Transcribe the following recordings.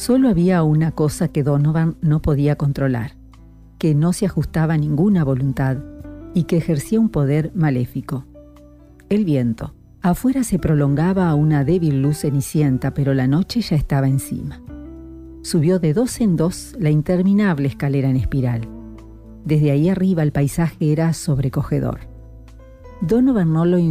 Solo había una cosa que Donovan no podía controlar, que no se ajustaba a ninguna voluntad y que ejercía un poder maléfico: el viento. Afuera se prolongaba una débil luz cenicienta, pero la noche ya estaba encima. Subió de dos en dos la interminable escalera en espiral. Desde ahí arriba el paisaje era sobrecogedor. Donovan no lo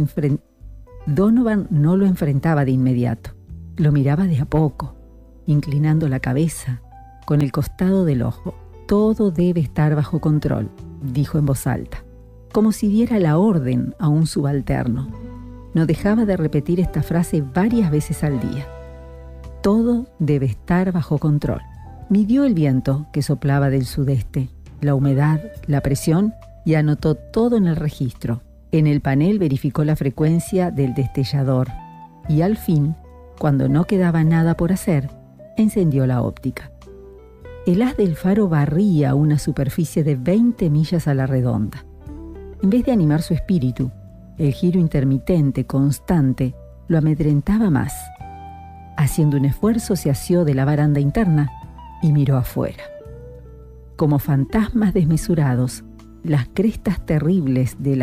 enfrentaba de inmediato. Lo miraba de a poco, inclinando la cabeza, con el costado del ojo. «Todo debe estar bajo control», dijo en voz alta, como si diera la orden a un subalterno. No dejaba de repetir esta frase varias veces al día. Todo debe estar bajo control. Midió el viento que soplaba del sudeste, la humedad, la presión, y anotó todo en el registro. En el panel verificó la frecuencia del destellador y al fin, cuando no quedaba nada por hacer, encendió la óptica. El haz del faro barría una superficie de 20 millas a la redonda. En vez de animar su espíritu, el giro intermitente, constante, lo amedrentaba más. Haciendo un esfuerzo, se asió de la baranda interna y miró afuera. Como fantasmas desmesurados, las crestas terribles de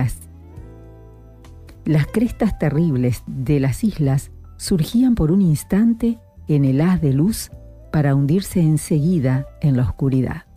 las islas surgían por un instante en el haz de luz para hundirse enseguida en la oscuridad.